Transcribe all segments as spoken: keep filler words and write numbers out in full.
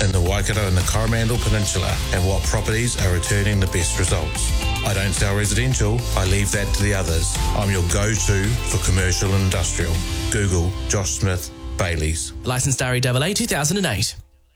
in the Waikato and the Coromandel Peninsula and what properties are returning the best results. I don't sell residential, I leave that to the others. I'm your go-to for commercial and industrial. Google Josh Smith, Baileys. Licensed R E A A two thousand eight.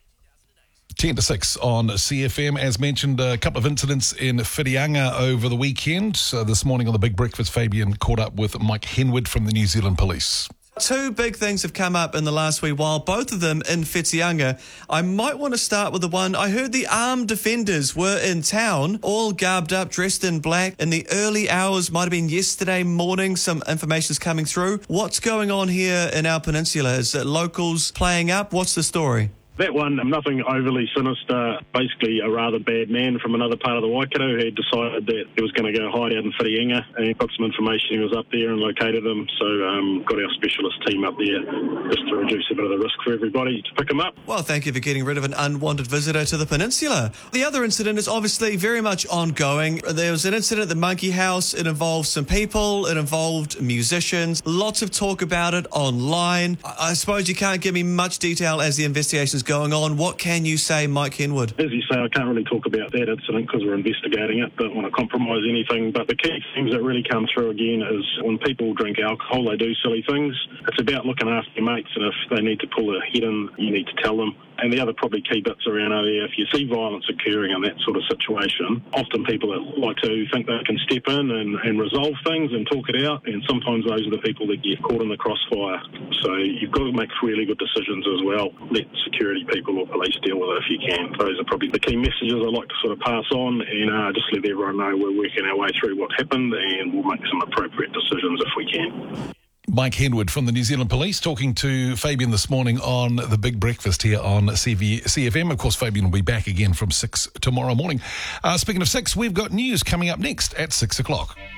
ten to six on C F M. As mentioned, a couple of incidents in Whitianga over the weekend. Uh, this morning on the Big Breakfast, Fabian caught up with Mike Henwood from the New Zealand Police. Two big things have come up in the last wee while, both of them in Whitianga. I might want to start with the one, I heard the armed defenders were in town, all garbed up, dressed in black, in the early hours, might have been yesterday morning, some information's coming through. What's going on here in our peninsula? Is it locals playing up? What's the story? That one, nothing overly sinister. Basically, a rather bad man from another part of the Waikato had decided that he was going to go hide out in Whitianga and got some information. He was up there and located them. So um, got our specialist team up there just to reduce a bit of the risk for everybody to pick him up. Well, thank you for getting rid of an unwanted visitor to the peninsula. The other incident is obviously very much ongoing. There was an incident at the Monkey House. It involved some people. It involved musicians. Lots of talk about it online. I, I suppose you can't give me much detail as the investigation's going on. What can you say, Mike Henwood? As you say, I can't really talk about that incident because we're investigating it. Don't want to compromise anything. But the key things that really come through again is when people drink alcohol, they do silly things. It's about looking after your mates, and if they need to pull their head in, you need to tell them. And the other probably key bits around are there, if you see violence occurring in that sort of situation, often people that like to think they can step in and, and resolve things and talk it out, and sometimes those are the people that get caught in the crossfire. So you've got to make really good decisions as well. Let security people or police deal with it if you can. Those are probably the key messages I'd like to sort of pass on, and uh, just let everyone know we're working our way through what happened, and we'll make some appropriate decisions if we can. Mike Henwood from the New Zealand Police talking to Fabian this morning on the Big Breakfast here on C V, C F M. Of course, Fabian will be back again from six tomorrow morning. Uh, speaking of six, we've got news coming up next at six o'clock.